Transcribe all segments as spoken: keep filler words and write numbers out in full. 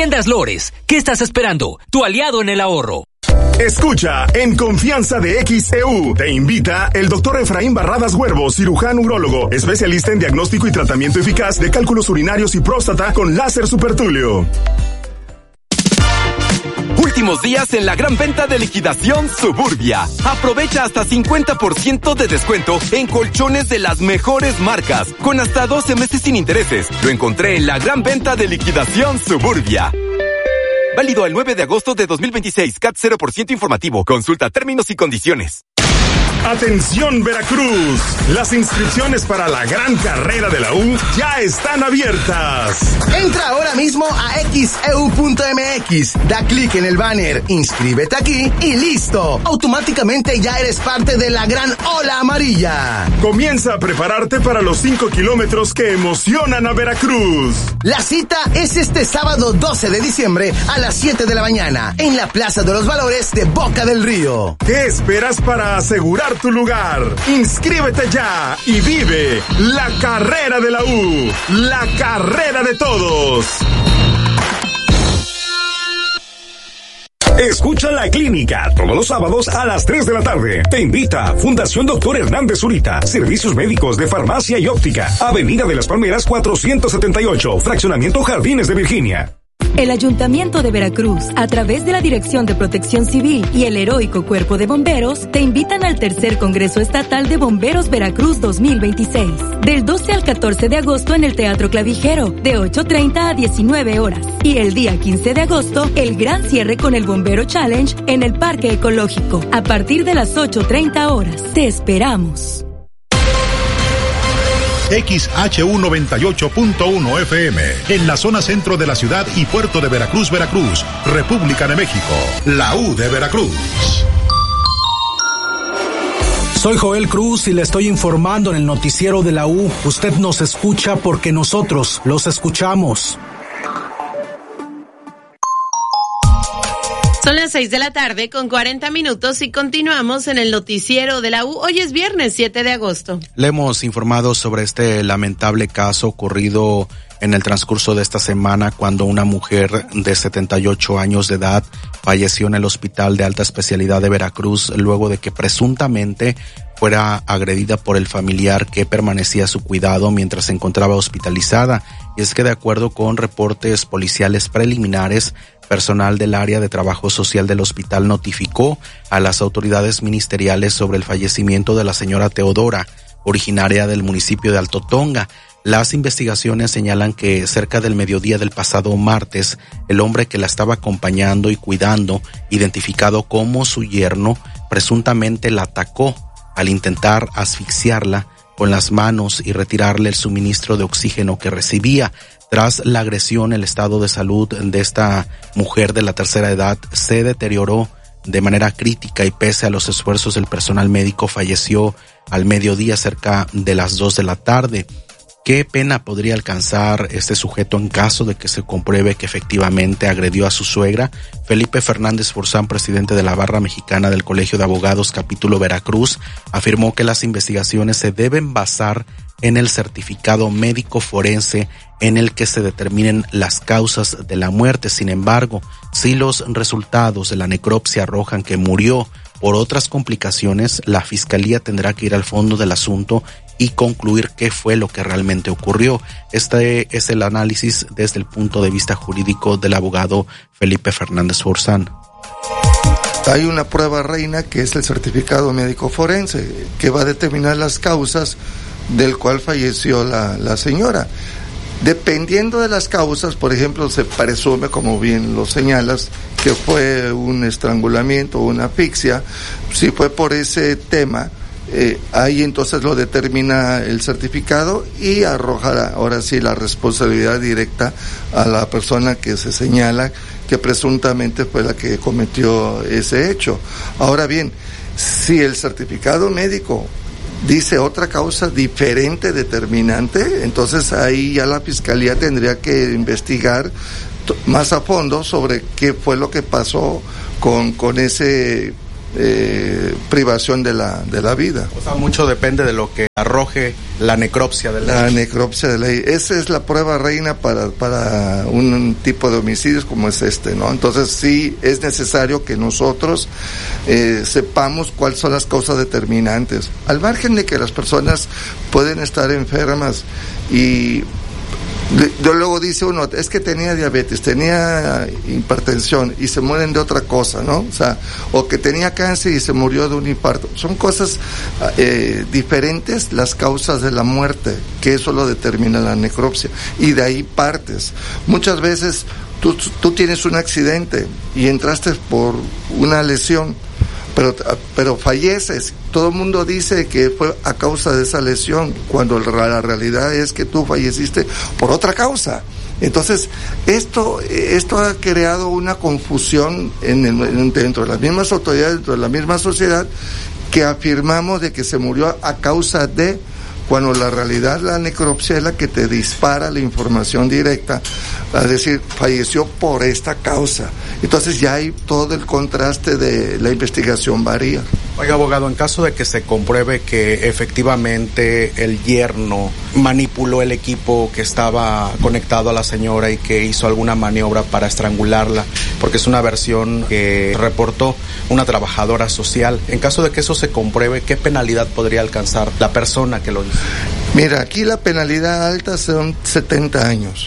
Tiendas Lores, ¿qué estás esperando? Tu aliado en el ahorro. Escucha, en Confianza de X E U, te invita el doctor Efraín Barradas Huervo, cirujano urólogo, especialista en diagnóstico y tratamiento eficaz de cálculos urinarios y próstata con láser supertúleo. Últimos días en la gran venta de liquidación Suburbia. Aprovecha hasta cincuenta por ciento de descuento en colchones de las mejores marcas, con hasta doce meses sin intereses. Lo encontré en la gran venta de liquidación Suburbia. Válido el nueve de agosto de dos mil veintiséis. C A T cero por ciento informativo. Consulta términos y condiciones. Atención Veracruz, las inscripciones para la gran carrera de la U ya están abiertas. Entra ahora mismo a x e u punto m x, da clic en el banner, inscríbete aquí y listo. Automáticamente ya eres parte de la gran ola amarilla. Comienza a prepararte para los cinco kilómetros que emocionan a Veracruz. La cita es este sábado doce de diciembre a las siete de la mañana en la Plaza de los Valores de Boca del Río. ¿Qué esperas para asegurar tu lugar? Inscríbete ya y vive la carrera de la U, la carrera de todos. Escucha La Clínica todos los sábados a las tres de la tarde. Te invita Fundación Doctor Hernández Zurita. Servicios médicos de farmacia y óptica. Avenida de las Palmeras cuatrocientos setenta y ocho. Fraccionamiento Jardines de Virginia. El Ayuntamiento de Veracruz, a través de la Dirección de Protección Civil y el Heroico Cuerpo de Bomberos, te invitan al tercer Congreso Estatal de Bomberos Veracruz dos mil veintiséis. Del doce al catorce de agosto en el Teatro Clavijero, de ocho treinta a diecinueve horas. Y el día quince de agosto, el gran cierre con el Bombero Challenge en el Parque Ecológico, a partir de las ocho treinta horas. Te esperamos. X H U noventa y ocho punto uno F M, en la zona centro de la ciudad y puerto de Veracruz, Veracruz, República de México, la U de Veracruz. Soy Joel Cruz y le estoy informando en el noticiero de la U. Usted nos escucha porque nosotros los escuchamos. Son las seis de la tarde con cuarenta minutos y continuamos en el noticiero de la U. Hoy es viernes siete de agosto. Le hemos informado sobre este lamentable caso ocurrido en el transcurso de esta semana cuando una mujer de setenta y ocho años de edad falleció en el Hospital de Alta Especialidad de Veracruz luego de que presuntamente fuera agredida por el familiar que permanecía a su cuidado mientras se encontraba hospitalizada. Y es que de acuerdo con reportes policiales preliminares, personal del área de trabajo social del hospital notificó a las autoridades ministeriales sobre el fallecimiento de la señora Teodora, originaria del municipio de Alto Tonga. Las investigaciones señalan que cerca del mediodía del pasado martes, el hombre que la estaba acompañando y cuidando, identificado como su yerno, presuntamente la atacó al intentar asfixiarla con las manos y retirarle el suministro de oxígeno que recibía. Tras la agresión, el estado de salud de esta mujer de la tercera edad se deterioró de manera crítica y pese a los esfuerzos del personal médico falleció al mediodía cerca de las dos de la tarde. ¿Qué pena podría alcanzar este sujeto en caso de que se compruebe que efectivamente agredió a su suegra? Felipe Fernández Forzán, presidente de la Barra Mexicana del Colegio de Abogados Capítulo Veracruz, afirmó que las investigaciones se deben basar en el certificado médico forense en el que se determinen las causas de la muerte. Sin embargo, si los resultados de la necropsia arrojan que murió por otras complicaciones, la Fiscalía tendrá que ir al fondo del asunto y concluir qué fue lo que realmente ocurrió. Este es el análisis desde el punto de vista jurídico del abogado Felipe Fernández Forzán. Hay una prueba reina que es el certificado médico forense, que va a determinar las causas del cual falleció la, la señora. Dependiendo de las causas, por ejemplo, se presume, como bien lo señalas, que fue un estrangulamiento o una asfixia. Si fue por ese tema, eh, ahí entonces lo determina el certificado y arroja ahora sí la responsabilidad directa a la persona que se señala que presuntamente fue la que cometió ese hecho. Ahora bien, si el certificado médico dice otra causa diferente, determinante, entonces ahí ya la Fiscalía tendría que investigar t- más a fondo sobre qué fue lo que pasó con, con ese eh, privación de la, de la vida. O sea, mucho depende de lo que arroje arroje la necropsia de ley. La necropsia de ley. Esa es la prueba reina para, para un, un tipo de homicidios como es este, ¿no? Entonces sí es necesario que nosotros eh, sepamos cuáles son las causas determinantes. Al margen de que las personas pueden estar enfermas y yo luego dice uno, es que tenía diabetes, tenía hipertensión y se mueren de otra cosa, ¿no? O sea, o que tenía cáncer y se murió de un infarto. Son cosas eh, diferentes las causas de la muerte, que eso lo determina la necropsia. Y de ahí partes. Muchas veces tú, tú tienes un accidente y entraste por una lesión, pero pero falleces. Todo el mundo dice que fue a causa de esa lesión, cuando la realidad es que tú falleciste por otra causa. Entonces, esto esto ha creado una confusión en el, en, dentro de las mismas autoridades, dentro de la misma sociedad, que afirmamos de que se murió a causa de, cuando la realidad, la necropsia es la que te dispara la información directa, es decir, falleció por esta causa. Entonces ya hay todo el contraste de la investigación varía. Oiga, abogado, en caso de que se compruebe que efectivamente el yerno manipuló el equipo que estaba conectado a la señora y que hizo alguna maniobra para estrangularla, porque es una versión que reportó una trabajadora social, en caso de que eso se compruebe, ¿qué penalidad podría alcanzar la persona que lo hizo? Mira, aquí la penalidad alta son setenta años.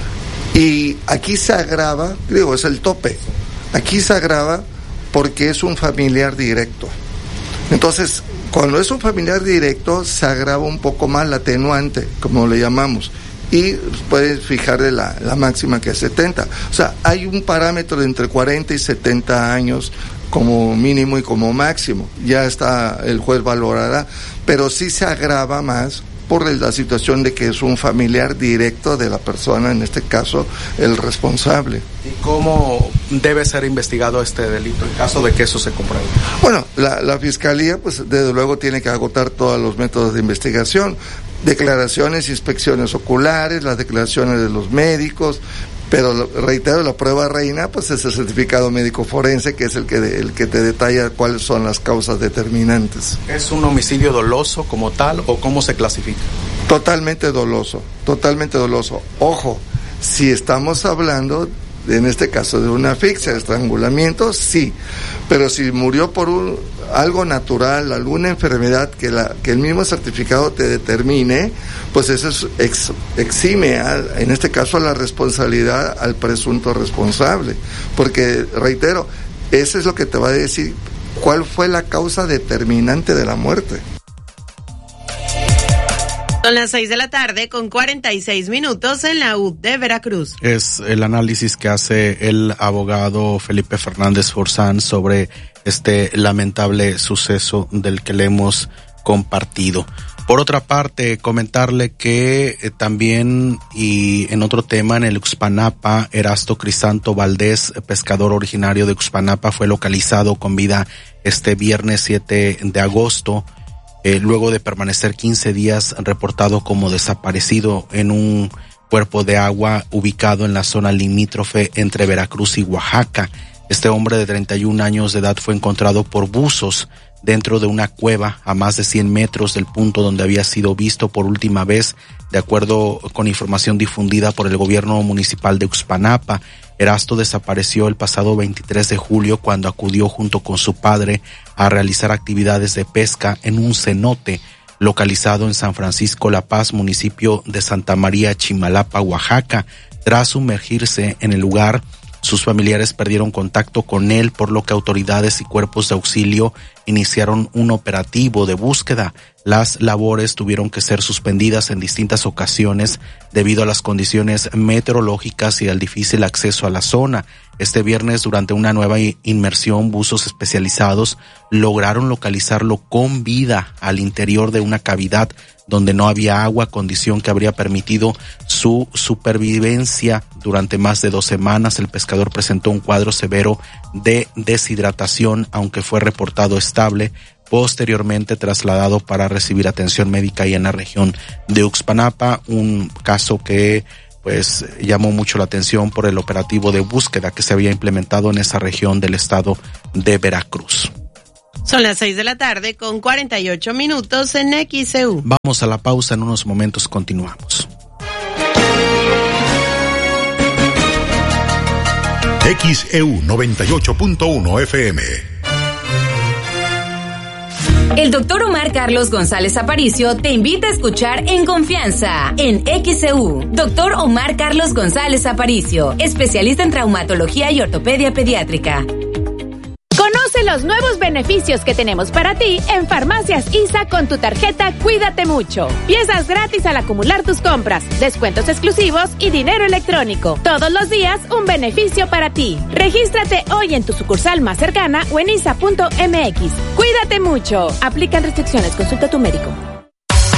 Y aquí se agrava, digo, es el tope. Aquí se agrava porque es un familiar directo. Entonces, cuando es un familiar directo, se agrava un poco más la atenuante, como le llamamos. Y puedes fijar de la, la máxima, que es setenta. O sea, hay un parámetro de entre cuarenta y setenta años como mínimo y como máximo. Ya está, el juez valorará, pero sí se agrava más por la situación de que es un familiar directo de la persona, en este caso, el responsable. ¿Y cómo debe ser investigado este delito en caso de que eso se compruebe? Bueno, la, la Fiscalía, pues, desde luego tiene que agotar todos los métodos de investigación, declaraciones, inspecciones oculares, las declaraciones de los médicos, pero reitero, la prueba reina pues es el certificado médico forense, que es el que de, el que te detalla cuáles son las causas determinantes. ¿Es un homicidio doloso como tal o cómo se clasifica? Totalmente doloso, totalmente doloso. Ojo, si estamos hablando en este caso de una asfixia, de estrangulamiento, sí, pero si murió por un, algo natural, alguna enfermedad que la que el mismo certificado te determine, pues eso es ex, exime a, en este caso, a la responsabilidad al presunto responsable, porque reitero, eso es lo que te va a decir cuál fue la causa determinante de la muerte. Son las seis de la tarde con cuarenta y seis minutos en la U de Veracruz. Es el análisis que hace el abogado Felipe Fernández Forzán sobre este lamentable suceso del que le hemos compartido. Por otra parte, comentarle que eh, también, y en otro tema, en el Uxpanapa, Erasto Crisanto Valdés, pescador originario de Uxpanapa, fue localizado con vida este viernes siete de agosto. Eh, luego de permanecer quince días reportado como desaparecido en un cuerpo de agua ubicado en la zona limítrofe entre Veracruz y Oaxaca. Este hombre de treinta y un años de edad fue encontrado por buzos dentro de una cueva a más de cien metros del punto donde había sido visto por última vez, de acuerdo con información difundida por el gobierno municipal de Uxpanapa. Erasto desapareció el pasado veintitrés de julio cuando acudió junto con su padre a realizar actividades de pesca en un cenote localizado en San Francisco La Paz, municipio de Santa María Chimalapa, Oaxaca. Tras sumergirse en el lugar, sus familiares perdieron contacto con él, por lo que autoridades y cuerpos de auxilio iniciaron un operativo de búsqueda. Las labores tuvieron que ser suspendidas en distintas ocasiones debido a las condiciones meteorológicas y al difícil acceso a la zona. Este viernes, durante una nueva inmersión, buzos especializados lograron localizarlo con vida al interior de una cavidad donde no había agua, condición que habría permitido su supervivencia durante más de dos semanas. El pescador presentó un cuadro severo de deshidratación, aunque fue reportado estable. Posteriormente trasladado para recibir atención médica ahí en la región de Uxpanapa, un caso que pues llamó mucho la atención por el operativo de búsqueda que se había implementado en esa región del estado de Veracruz. Son las seis de la tarde con cuarenta y ocho minutos en X E U. Vamos a la pausa, en unos momentos continuamos. X E U noventa y ocho punto uno F M. El doctor Omar Carlos González Aparicio te invita a escuchar En Confianza en X E U. Doctor Omar Carlos González Aparicio, especialista en traumatología y ortopedia pediátrica. Conoce los nuevos beneficios que tenemos para ti en Farmacias I S A con tu tarjeta Cuídate Mucho. Piezas gratis al acumular tus compras, descuentos exclusivos y dinero electrónico. Todos los días un beneficio para ti. Regístrate hoy en tu sucursal más cercana o en isa punto m x. Cuídate mucho. Aplican restricciones. Consulta a tu médico.